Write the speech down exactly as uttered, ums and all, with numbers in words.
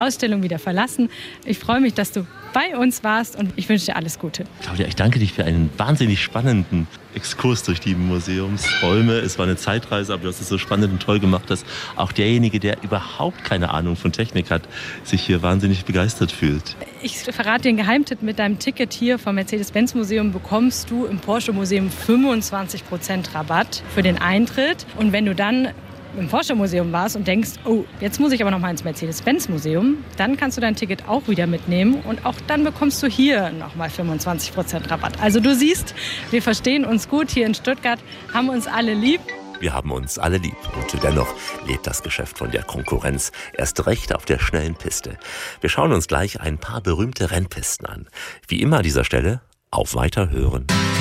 Ausstellung wieder verlassen. Ich freue mich, dass du bei uns warst und ich wünsche dir alles Gute. Claudia, ich danke dir für einen wahnsinnig spannenden Exkurs durch die Museumsräume. Es war eine Zeitreise, aber du hast es so spannend und toll gemacht, dass auch derjenige, der überhaupt keine Ahnung von Technik hat, sich hier wahnsinnig begeistert fühlt. Ich verrate dir einen Geheimtipp. Mit deinem Ticket hier vom Mercedes-Benz-Museum bekommst du im Porsche-Museum fünfundzwanzig Prozent Rabatt für den Eintritt. Und wenn du dann im Porsche-Museum warst und denkst, oh, jetzt muss ich aber noch mal ins Mercedes-Benz-Museum, dann kannst du dein Ticket auch wieder mitnehmen und auch dann bekommst du hier noch mal fünfundzwanzig Prozent Rabatt. Also du siehst, wir verstehen uns gut hier in Stuttgart, haben uns alle lieb. Wir haben uns alle lieb und dennoch lebt das Geschäft von der Konkurrenz, erst recht auf der schnellen Piste. Wir schauen uns gleich ein paar berühmte Rennpisten an. Wie immer an dieser Stelle, auf Weiterhören.